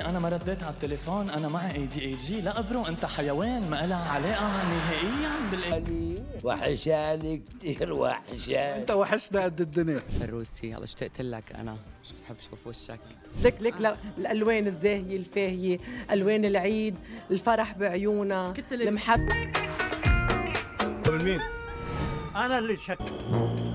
لي أنا ما رديت على التليفون، أنا معي ADHD. لا برو، أنت حيوان ما لها علاقة نهائياً وحشاني كتير وحشاني. أنت وحشنا قد الدنيا. فروسي يلا اشتقت لك أنا، بحب شوف وشك. لك الألوان الزاهية الفاهية، ألوان العيد، الفرح بعيونها، المحبة. من مين؟ أنا اللي شك.